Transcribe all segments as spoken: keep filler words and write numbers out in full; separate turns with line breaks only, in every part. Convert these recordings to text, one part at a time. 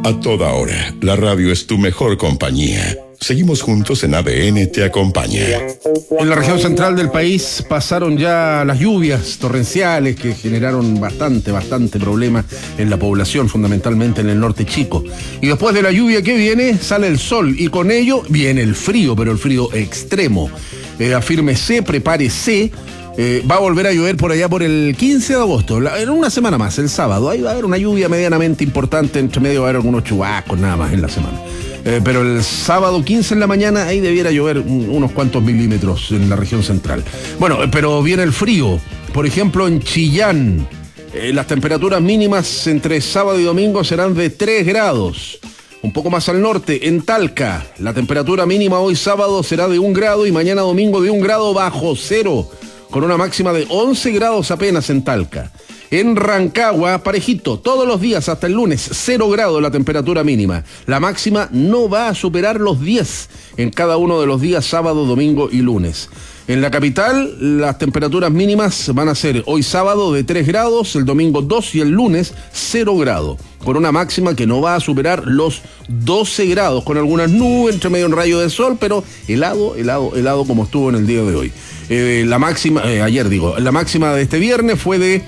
A toda hora, la radio es tu mejor compañía. Seguimos juntos en A D N Te Acompaña.
En la región central del país pasaron ya las lluvias torrenciales que generaron bastante, bastante problema en la población, fundamentalmente en el norte chico. Y después de la lluvia que viene, sale el sol y con ello viene el frío, pero el frío extremo. Eh, afírmese, prepárese. Eh, va a volver a llover por allá por el quince de agosto, la, en una semana más, el sábado. Ahí va a haber una lluvia medianamente importante, entre medio va a haber algunos chubascos nada más en la semana. Eh, pero el sábado quince en la mañana ahí debiera llover un, unos cuantos milímetros en la región central. Bueno, eh, pero viene el frío. Por ejemplo, en Chillán, eh, las temperaturas mínimas entre sábado y domingo serán de tres grados. Un poco más al norte, en Talca, la temperatura mínima hoy sábado será de un grado y mañana domingo de un grado bajo cero, con una máxima de once grados apenas en Talca. En Rancagua, parejito, todos los días hasta el lunes, cero grados la temperatura mínima. La máxima no va a superar los diez en cada uno de los días, sábado, domingo y lunes. En la capital, las temperaturas mínimas van a ser hoy sábado de tres grados, el domingo dos y el lunes cero grados, con una máxima que no va a superar los doce grados, con algunas nubes, entre medio un rayo de sol, pero helado, helado, helado como estuvo en el día de hoy. Eh, la máxima, eh, ayer digo, la máxima de este viernes fue de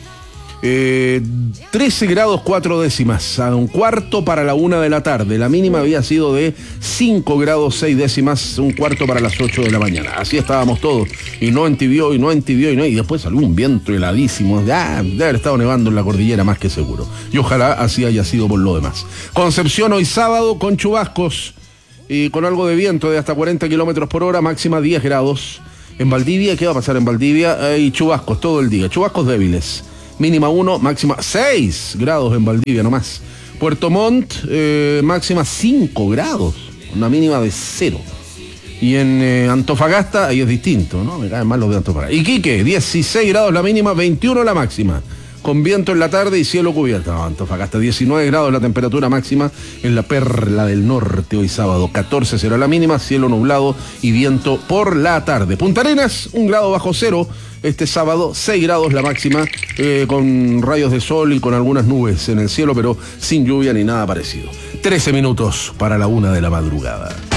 Eh, trece grados cuatro décimas, a un cuarto para la una de la tarde. La mínima había sido de cinco grados seis décimas, un cuarto para las ocho de la mañana. Así estábamos todos, y no entibió, y no entibió, y no, y después salió un viento heladísimo. Ya, debe haber estado nevando en la cordillera más que seguro. Y ojalá así haya sido por lo demás. Concepción hoy sábado con chubascos y con algo de viento de hasta cuarenta kilómetros por hora, máxima diez grados. En Valdivia, ¿qué va a pasar en Valdivia? Hay chubascos todo el día, chubascos débiles. Mínima uno, máxima seis grados en Valdivia nomás. Puerto Montt, eh, máxima cinco grados, una mínima de cero. Y en eh, Antofagasta, ahí es distinto, ¿no? Me caen mal los de Antofagasta. Iquique, dieciséis grados la mínima, veintiuno la máxima. Con viento en la tarde y cielo cubierto. No, Antofagasta, diecinueve grados la temperatura máxima en la Perla del Norte hoy sábado. catorce será la mínima, cielo nublado y viento por la tarde. Punta Arenas, un grado bajo cero. Este sábado, seis grados la máxima, eh, con rayos de sol y con algunas nubes en el cielo, pero sin lluvia ni nada parecido. trece minutos para la una de la madrugada.